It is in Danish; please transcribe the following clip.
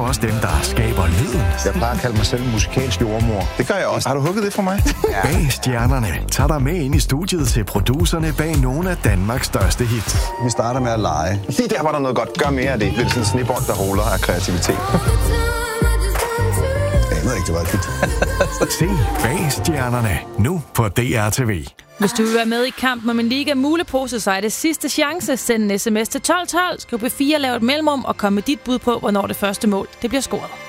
også dem, der skaber lyden. Jeg plejer at kalde mig selv musikalsk jordmor. Det gør jeg også. Har du hugget det fra mig? Ja. Bag stjernerne tager dig med ind i studiet til producerne bag nogle af Danmarks største hits. Vi starter med at lege. Lige der var der noget godt. Gør mere af det. Det er sådan en snebold, der ruller af kreativitet. Jeg ved ikke, det var et hit. Se Bag stjernerne nu på DR TV. Hvis du vil være med i kampen om en Liga Mulepose, så er det sidste chance. Send en sms til 1212, skriv P4, lav et mellemrum og kom med dit bud på, hvornår det første mål det bliver scoret.